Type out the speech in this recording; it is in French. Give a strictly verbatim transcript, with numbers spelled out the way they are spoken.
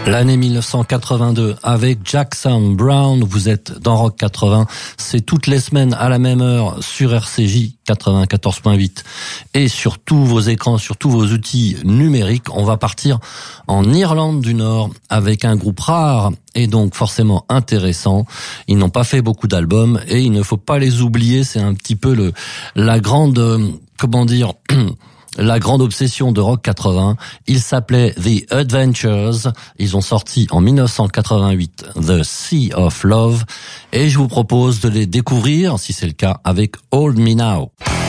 L'année mille neuf cent quatre-vingt-deux avec Jackson Browne, vous êtes dans Rock quatre-vingts, c'est toutes les semaines à la même heure sur R C J quatre-vingt-quatorze point huit et sur tous vos écrans, sur tous vos outils numériques. On va partir en Irlande du Nord avec un groupe rare et donc forcément intéressant. Ils n'ont pas fait beaucoup d'albums et il ne faut pas les oublier, c'est un petit peu le la grande, euh, comment dire... la grande obsession de Rock quatre-vingts. Ils s'appelaient The Adventures. Ils ont sorti en mille neuf cent quatre-vingt-huit The Sea of Love. Et je vous propose de les découvrir, si c'est le cas, avec Hold Me Now.